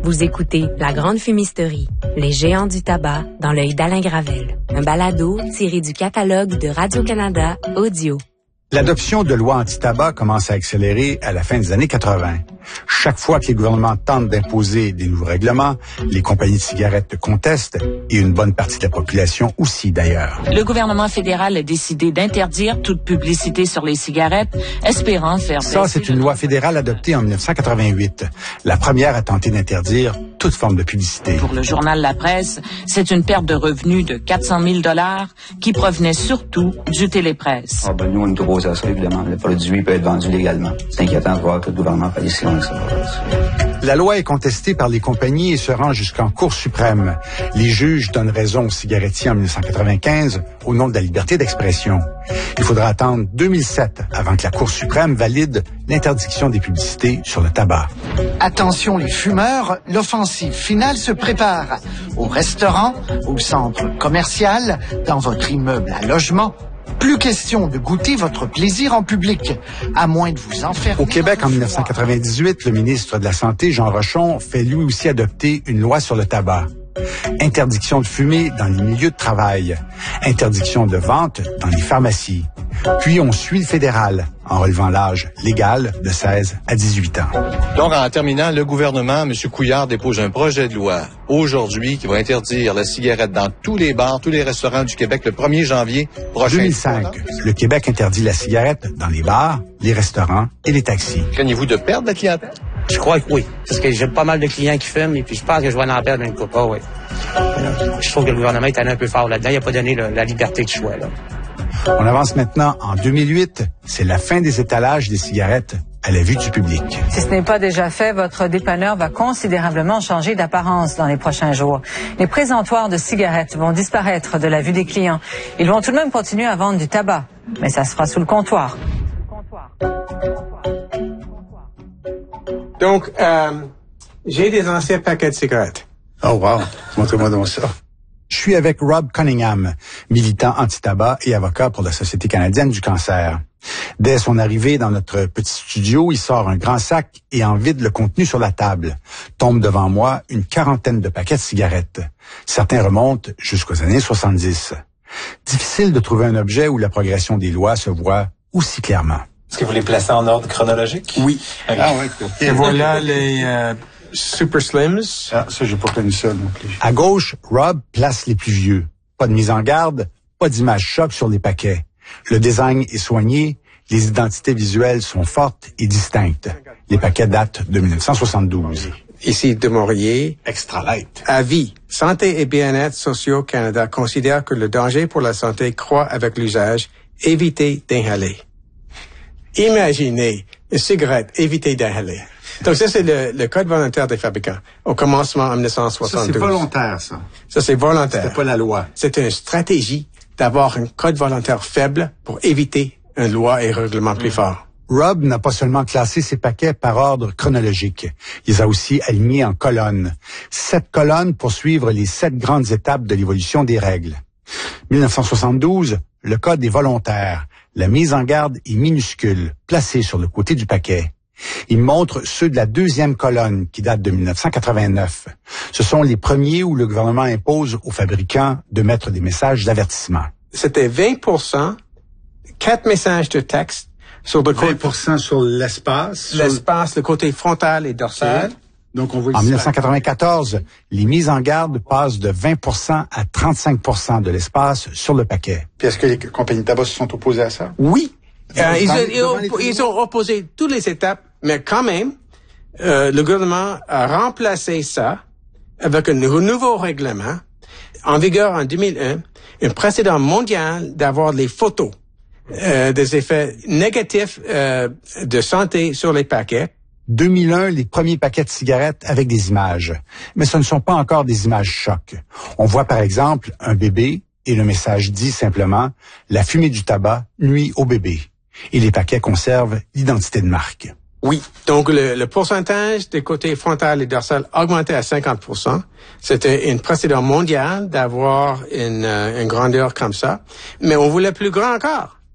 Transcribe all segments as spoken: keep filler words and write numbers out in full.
Vous écoutez La Grande Fumisterie, les géants du tabac dans l'œil d'Alain Gravel. Un balado tiré du catalogue de Radio-Canada Audio. L'adoption de lois anti-tabac commence à accélérer à la fin des années quatre-vingt. Chaque fois que les gouvernements tentent d'imposer des nouveaux règlements, les compagnies de cigarettes contestent, et une bonne partie de la population aussi d'ailleurs. Le gouvernement fédéral a décidé d'interdire toute publicité sur les cigarettes, espérant faire... Ça, c'est une loi fédérale adoptée en dix-neuf cent quatre-vingt-huit. La première à tenter d'interdire toute forme de publicité. Pour le journal La Presse, c'est une perte de revenus de quatre cent mille dollars qui provenait surtout du télépresse. Ah ben nous, on est opposés à ça, évidemment. Le produit peut être vendu légalement. C'est inquiétant de voir que le gouvernement fait des silences. La loi est contestée par les compagnies et se rend jusqu'en Cour suprême. Les juges donnent raison aux cigarettiers en dix-neuf cent quatre-vingt-quinze au nom de la liberté d'expression. Il faudra attendre deux mille sept avant que la Cour suprême valide l'interdiction des publicités sur le tabac. Attention les fumeurs, l'offensive finale se prépare. Au restaurant, au centre commercial, dans votre immeuble à logement. Plus question de goûter votre plaisir en public, à moins de vous enfermer. Au Québec, en dix-neuf cent quatre-vingt-dix-huit, le ministre de la Santé, Jean Rochon, fait lui aussi adopter une loi sur le tabac. Interdiction de fumer dans les milieux de travail. Interdiction de vente dans les pharmacies. Puis on suit le fédéral en relevant l'âge légal de seize à dix-huit ans. Donc, en terminant, le gouvernement, M. Couillard, dépose un projet de loi aujourd'hui qui va interdire la cigarette dans tous les bars, tous les restaurants du Québec le premier janvier prochain. deux mille cinq, le Québec interdit la cigarette dans les bars, les restaurants et les taxis. Craignez-vous de perdre la clientèle? Je crois que oui. Parce que j'ai pas mal de clients qui fument et puis je pense que je vais en perdre une couple. Oh, oui. Je trouve que le gouvernement est allé un peu fort là-dedans. Il n'a pas donné le, la liberté de choix, là. On avance maintenant en deux mille huit. C'est la fin des étalages des cigarettes à la vue du public. Si ce n'est pas déjà fait, votre dépanneur va considérablement changer d'apparence dans les prochains jours. Les présentoirs de cigarettes vont disparaître de la vue des clients. Ils vont tout de même continuer à vendre du tabac, mais ça se fera sous le comptoir. Donc, euh, j'ai des anciens paquets de cigarettes. Oh wow, montrez-moi donc ça. Je suis avec Rob Cunningham, militant anti-tabac et avocat pour la Société canadienne du cancer. Dès son arrivée dans notre petit studio, il sort un grand sac et en vide le contenu sur la table. Tombe devant moi une quarantaine de paquets de cigarettes. Certains remontent jusqu'aux années soixante-dix. Difficile de trouver un objet où la progression des lois se voit aussi clairement. Est-ce que vous les placez en ordre chronologique? Oui. Okay. Ah oui. Et voilà les euh, Super Slims. Ah, ça, j'ai pas connu ça non plus. À gauche, Rob place les plus vieux. Pas de mise en garde, pas d'image choc sur les paquets. Le design est soigné, les identités visuelles sont fortes et distinctes. Les paquets datent de dix-neuf cent soixante-douze. Ici, de Maurier. Extra light. Avis. Santé et bien-être sociaux Canada considère que le danger pour la santé croît avec l'usage. Évitez d'inhaler. Imaginez une cigarette, évitez d'inhaler. Donc ça, c'est le, le code volontaire des fabricants, au commencement en dix-neuf cent soixante-douze. Ça, c'est volontaire, ça. Ça, c'est volontaire. C'était pas la loi. C'est une stratégie d'avoir un code volontaire faible pour éviter une loi et règlement plus fort. Rob n'a pas seulement classé ses paquets par ordre chronologique. Il les a aussi alignés en colonnes. Sept colonnes pour suivre les sept grandes étapes de l'évolution des règles. dix-neuf cent soixante-douze, le code est volontaire. La mise en garde est minuscule, placée sur le côté du paquet. Il montre ceux de la deuxième colonne qui date de dix-neuf cent quatre-vingt-neuf. Ce sont les premiers où le gouvernement impose aux fabricants de mettre des messages d'avertissement. C'était vingt pour cent, quatre messages de texte sur le côté... vingt pour cent sur l'espace. L'espace, sur... le côté frontal et dorsal. Okay. Donc on voit en dix-neuf cent quatre-vingt-quatorze, les mises en garde passent de vingt pour cent à trente-cinq pour cent de l'espace sur le paquet. Puis est-ce que les compagnies de tabac se sont opposées à ça? Oui. Euh, ils, ont, ils, ont, ils ont opposé toutes les étapes, mais quand même, euh, le gouvernement a remplacé ça avec un nouveau règlement en vigueur en deux mille un, un précédent mondial d'avoir les photos euh, des effets négatifs euh, de santé sur les paquets. deux mille un, les premiers paquets de cigarettes avec des images. Mais ce ne sont pas encore des images choc. On voit par exemple un bébé et le message dit simplement « La fumée du tabac nuit au bébé ». Et les paquets conservent l'identité de marque. Oui. Donc, le, le pourcentage des côtés frontal et dorsal augmentait à cinquante pour cent. C'était une précédent mondial d'avoir une, euh, une grandeur comme ça. Mais on voulait plus grand encore.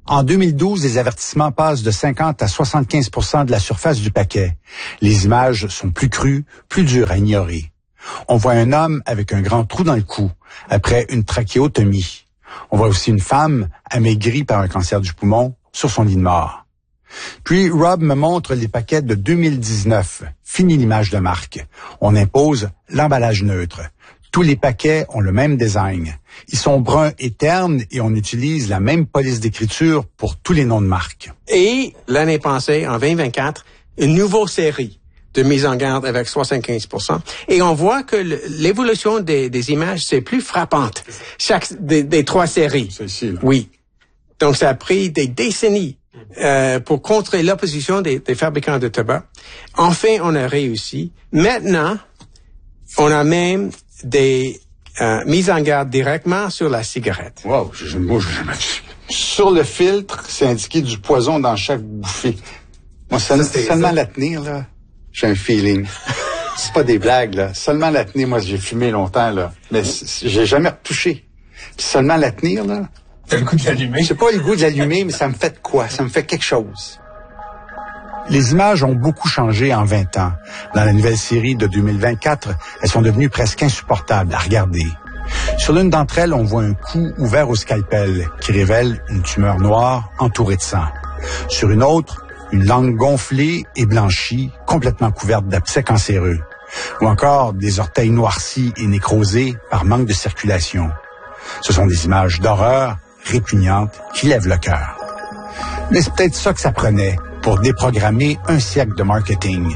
En deux mille douze, les avertissements passent de cinquante à soixante-quinze pour cent de la surface du paquet. Les images sont plus crues, plus dures à ignorer. On voit un homme avec un grand trou dans le cou, après une trachéotomie. On voit aussi une femme amaigrie par un cancer du poumon sur son lit de mort. Puis Rob me montre les paquets de deux mille dix-neuf. Fini l'image de marque. On impose l'emballage neutre. Tous les paquets ont le même design. Ils sont bruns et ternes et on utilise la même police d'écriture pour tous les noms de marque. Et l'année passée, en vingt vingt-quatre, une nouvelle série de mise en garde avec soixante-quinze pour cent. Et on voit que l'évolution des, des images, c'est plus frappante. Chaque des, des trois séries. C'est ici, là. Oui. Donc, ça a pris des décennies euh, pour contrer l'opposition des, des fabricants de tabac. Enfin, on a réussi. Maintenant, on a même des euh, mises en garde directement sur la cigarette. Wow, je, moi, je, je, sur le filtre, c'est indiqué du poison dans chaque bouffée. Moi, ça, ça, seulement ça. La tenir, là, j'ai un feeling. C'est pas des blagues, là. Seulement la tenir, moi, j'ai fumé longtemps, là. Mais j'ai jamais retouché. Puis seulement la tenir, là. T'as le goût de l'allumer? C'est pas le goût de l'allumer, mais ça me fait de quoi? Ça me fait quelque chose. Les images ont beaucoup changé en vingt ans. Dans la nouvelle série de deux mille vingt-quatre, elles sont devenues presque insupportables à regarder. Sur l'une d'entre elles, on voit un coup ouvert au scalpel qui révèle une tumeur noire entourée de sang. Sur une autre, une langue gonflée et blanchie, complètement couverte d'abcès cancéreux. Ou encore des orteils noircis et nécrosés par manque de circulation. Ce sont des images d'horreur répugnantes qui lèvent le cœur. Mais c'est peut-être ça que ça prenait pour déprogrammer un siècle de marketing.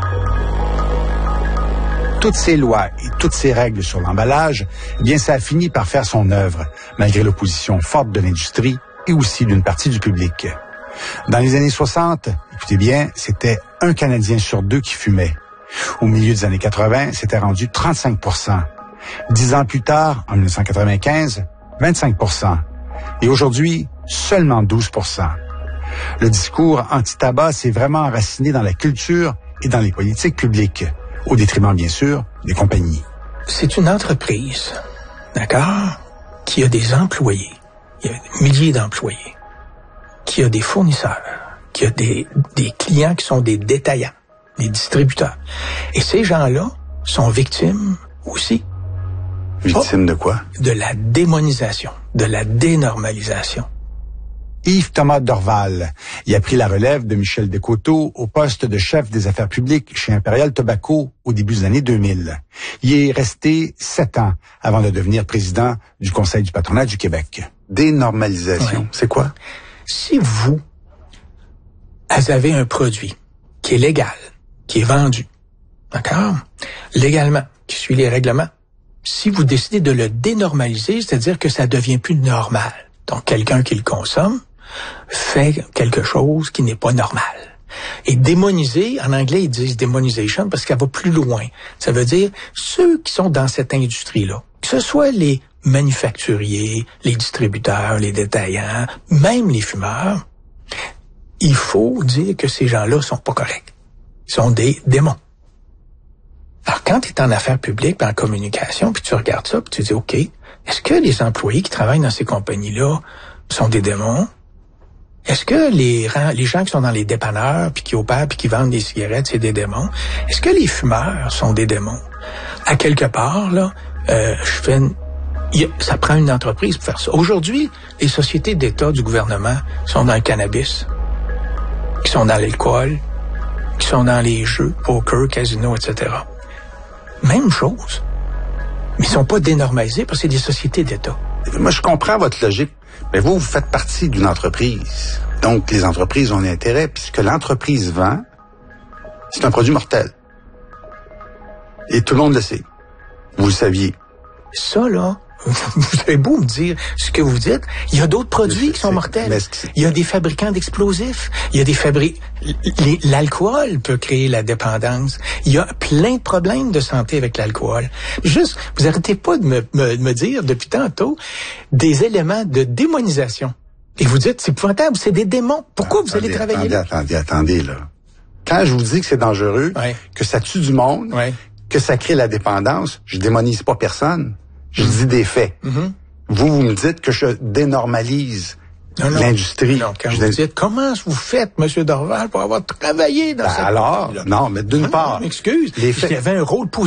Toutes ces lois et toutes ces règles sur l'emballage, eh bien, ça a fini par faire son œuvre, malgré l'opposition forte de l'industrie et aussi d'une partie du public. Dans les années soixante, écoutez bien, c'était un Canadien sur deux qui fumait. Au milieu des années quatre-vingts, c'était rendu trente-cinq pour cent. Dix ans plus tard, en dix-neuf cent quatre-vingt-quinze, vingt-cinq pour cent. Et aujourd'hui, seulement douze pour cent. Le discours anti-tabac s'est vraiment enraciné dans la culture et dans les politiques publiques, au détriment, bien sûr, des compagnies. C'est une entreprise, d'accord, qui a des employés, il y a des milliers d'employés, qui a des fournisseurs, qui a des, des clients qui sont des détaillants, des distributeurs. Et ces gens-là sont victimes aussi. Victimes de quoi? De la démonisation, de la dénormalisation. Yves Thomas Dorval. Il a pris la relève de Michel Descoteaux au poste de chef des affaires publiques chez Imperial Tobacco au début des années deux mille. Il est resté sept ans avant de devenir président du Conseil du patronat du Québec. Dénormalisation, ouais. C'est quoi? Si vous avez un produit qui est légal, qui est vendu, d'accord, légalement, qui suit les règlements, si vous décidez de le dénormaliser, c'est-à-dire que ça devient plus normal. Donc, quelqu'un qui le consomme fait quelque chose qui n'est pas normal. Et démoniser, en anglais, ils disent demonization parce qu'elle va plus loin. Ça veut dire ceux qui sont dans cette industrie-là, que ce soit les manufacturiers, les distributeurs, les détaillants, même les fumeurs, il faut dire que ces gens-là sont pas corrects. Ils sont des démons. Alors, quand tu es en affaires publiques, en communication, puis tu regardes ça, puis tu dis, OK, est-ce que les employés qui travaillent dans ces compagnies-là sont des démons? Est-ce que les, les gens qui sont dans les dépanneurs, puis qui opèrent, puis qui vendent des cigarettes, c'est des démons? Est-ce que les fumeurs sont des démons? À quelque part, là, euh, je fais une, ça prend une entreprise pour faire ça. Aujourd'hui, les sociétés d'État du gouvernement sont dans le cannabis, qui sont dans l'alcool, qui sont dans les jeux, poker, casino, et cetera. Même chose. Mais ils sont pas dénormalisés parce que c'est des sociétés d'État. Moi, je comprends votre logique, mais vous, vous faites partie d'une entreprise. Donc, les entreprises ont intérêt, puisque l'entreprise vend, c'est un produit mortel. Et tout le monde le sait. Vous le saviez. Ça, là, vous avez beau me dire ce que vous dites, il y a d'autres produits qui sont mortels. Il y a des fabricants d'explosifs, il y a des fabriques... L'alcool peut créer la dépendance. Il y a plein de problèmes de santé avec l'alcool. Juste, vous arrêtez pas de me, me, me dire depuis tantôt des éléments de démonisation. Et vous dites, c'est épouvantable, c'est des démons. Pourquoi attendez, vous allez travailler attendez, là? Attendez, attendez, là. Quand je vous dis que c'est dangereux, ouais. que ça tue du monde, ouais. que ça crée la dépendance, je démonise pas personne. Je dis des faits. Mm-hmm. Vous, vous me dites que je dénormalise Non, non. l'industrie. Non, quand Je vous l'ai- dites, comment vous faites, M. Dorval, pour avoir travaillé dans Ben cette alors, là non, mais d'une Ah, part, non, excuse, les faits- il y avait un rôle positif